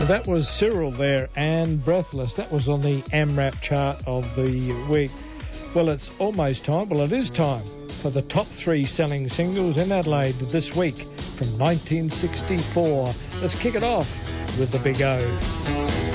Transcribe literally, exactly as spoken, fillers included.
That was Cyril there, and Breathless. That was on the AMRAP chart of the week. Well, it's almost time. Well, it is time for the top three selling singles in Adelaide this week from nineteen sixty-four. Let's kick it off with the Big O.